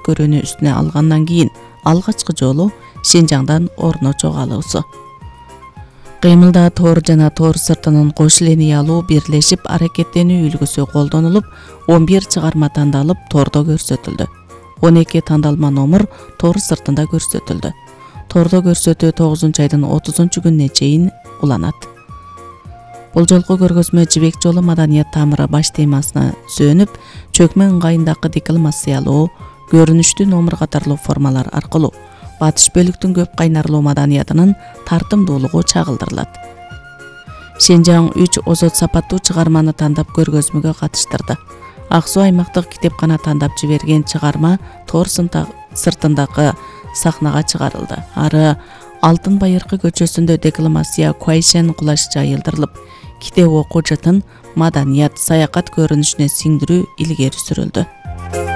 өткөрүүнү үстүнө алгандан кийин алгачкы жолу Шинжаңдан орно жоголуусу. Кыймылда тор жана тор сыртынын кош линиялуу бирлешип аракеттенүү үлгүсү колдонулуп, 11 чыгарма тандалып тордо көрсөтүлдү. 12 тандалма номер тор сыртында көрсөтүлдү. Тордо көрсөтүү 9-айдын 30-күнүнө чейин уланат. Бул жолку көргөзмө жибек жолу маданият тамыры баш темасына сөнүп, чөкмө ыңгайындагы декламациялуу, көрүнүштүү номер катарлуу формалар аркылуу батыш бөлүктүн көп кайнарлуу маданиятынын тартымдуулугу чагылдырылат. Шинжаң 3 озот сапаттуу чыгарманы тандап көргөзмөгө катыштырды. Ак Суу аймактык китепкана тандап жиберген чыгарма тор сыртындагы сахнага чыгарылды. Ары Алтын Байыркы көчөсүндө декламация Куайшен кулаш жайылдырылып, китеп окуу жытын маданият, саякат көрүнүшүнө сиңдирүү илгери сүрүлдү.